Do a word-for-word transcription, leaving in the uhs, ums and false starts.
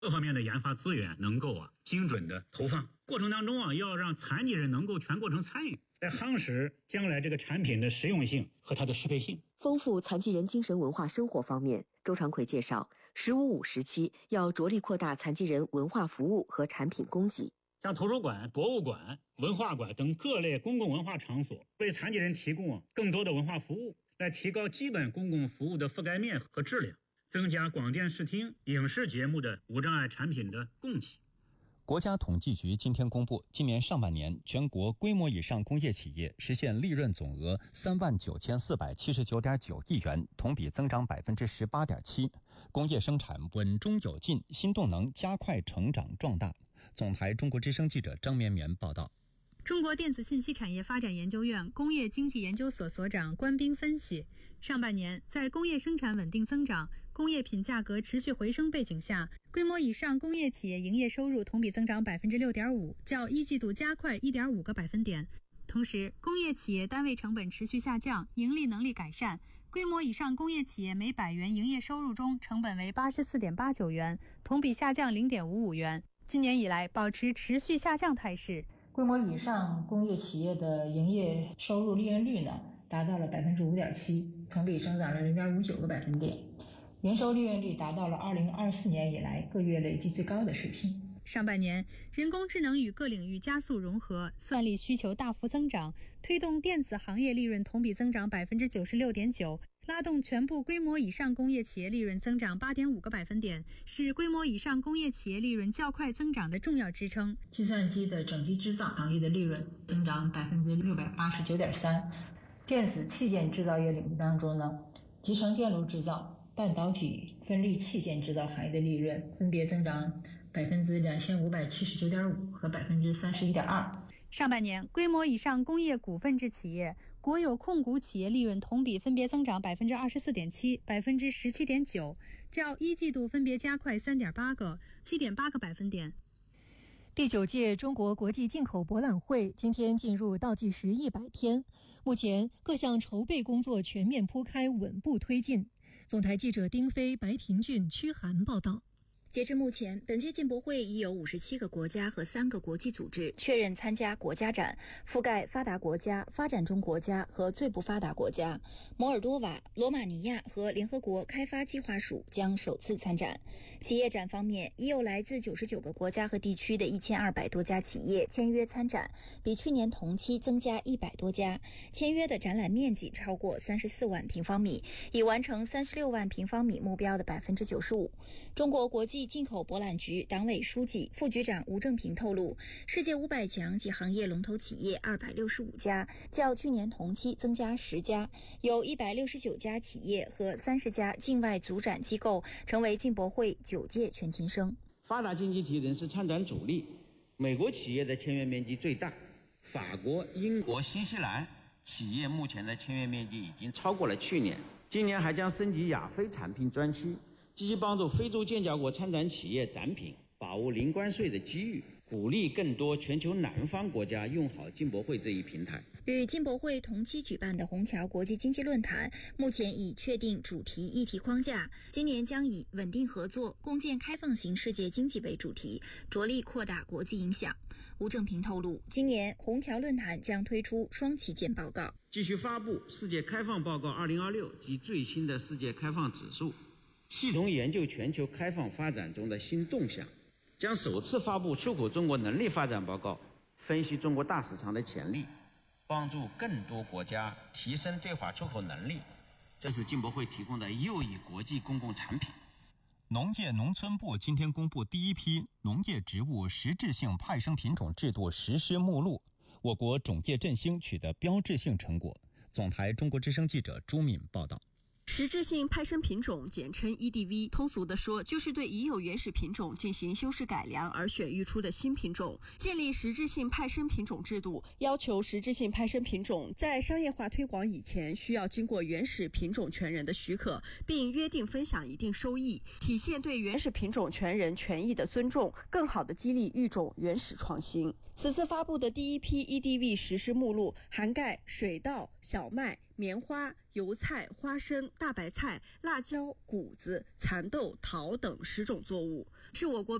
各方面的研发资源能够啊精准的投放，过程当中啊要让残疾人能够全过程参与，来夯实将来这个产品的实用性和它的适配性。 丰富残疾人精神文化生活方面，周长奎介绍，十五五时期要着力扩大残疾人文化服务和产品供给。 像图书馆、博物馆、文化馆等各类公共文化场所，为残疾人提供啊更多的文化服务，来提高基本公共服务的覆盖面和质量，增加广电视听、影视节目的无障碍产品的供给。 国家统计局今天公布，今年上半年全国规模以上工业企业实现利润总额三万九千四百七十九点九亿元，同比增长百分之十八点七，工业生产稳中有进，新动能加快成长壮大。总台中国之声记者张绵绵报道。 中国电子信息产业发展研究院工业经济研究所所长关斌分析，上半年在工业生产稳定增长、工业品价格持续回升背景下，规模以上工业企业营业收入同比增长 百分之六点五， 较一季度加快 一点五个百分点。同时，工业企业单位成本持续下降，盈利能力改善，规模以上工业企业每百元营业收入中成本为 八十四点八九元，同比下降 零点五五元。今年以来保持持续下降态势。 规模以上工业企业的营业收入利润率呢，达到了 百分之五点七， 同比增长了 零点五九个百分点，营收利润率达到了二零二四年以来个月累计最高的水平。 上半年，人工智能与各领域加速融合，算力需求大幅增长，推动电子行业利润同比增长 百分之九十六点九， 拉动全部规模以上工业企业利润增长 八点五个百分点，是规模以上工业企业利润较快增长的重要支撑。 计算机的整机制造行业的利润增长 百分之六百八十九点三， 电子器件制造业领域当中呢，集成电路制造、半导体分立器件制造行业的利润分别增长百分之两千五百七十九点五和百分之三十一点二。 上半年，规模以上工业股份制企业、国有控股企业利润同比分别增长 百分之二十四点七、百分之十七点九， 较一季度分别加快 三点八个、七点八个百分点。 第九届中国国际进口博览会今天进入倒计时一百天，目前各项筹备工作全面铺开，稳步推进。总台记者丁飞、白廷俊、屈涵报道。 截至目前，本届进博会已有五十七个国家和三个国际组织确认参加国家展，覆盖发达国家、发展中国家和最不发达国家。摩尔多瓦、罗马尼亚和联合国开发计划署将首次参展。企业展方面，已有来自九十九个国家和地区的一千二百多家企业签约参展，比去年同期增加一百多家。签约的展览面积超过三十四万平方米，已完成三十六万平方米目标的 百分之九十五。中国国际进口博览局党委书记、副局长吴正平透露，世界五百强及行业龙头企业二百六十五家，较去年同期增加十家，有一百六十九家企业和三十家境外组展机构成为进博会九届全勤生。 发达经济体仍是参展主力，美国企业的签约面积最大，法国、英国、新西兰企业目前的签约面积已经超过了去年，今年还将升级亚非产品专区，积极帮助非洲建交国参展企业展品把握零关税的机遇，鼓励更多全球南方国家用好进博会这一平台。 与进博会同期举办的虹桥国际经济论坛目前已确定主题议题框架，今年将以稳定合作、共建开放型世界经济为主题，着力扩大国际影响。吴正平透露，今年虹桥论坛将推出双旗舰报告， 继续发布世界开放报告二零二六及最新的世界开放指数，系统研究全球开放发展中的新动向，将首次发布出口中国能力发展报告，分析中国大市场的潜力，帮助更多国家提升对华出口能力。这是进博会提供的又一国际公共产品。 农业农村部今天公布第一批农业植物实质性派生品种制度实施目录，我国种业振兴取得标志性成果。总台中国之声记者朱敏报道。 实质性派生品种简称 E D V， 通俗地说就是对已有原始品种进行修饰改良而选育出的新品种。建立实质性派生品种制度，要求实质性派生品种在商业化推广以前需要经过原始品种权人的许可，并约定分享一定收益，体现对原始品种权人权益的尊重，更好地激励育种原始创新。此次发布的第一批 E D V 实施目录涵盖水稻、小麦、 棉花、油菜、花生、大白菜、辣椒、谷子、蚕豆、桃等十种作物，是我国